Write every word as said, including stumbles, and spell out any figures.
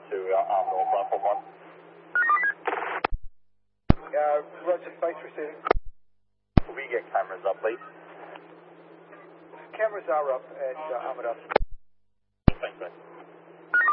to uh, Armor Platform one. Uh, Roger, space receiving. Will we get cameras up, please? Cameras are up at uh, Armored Up. Thanks, mate.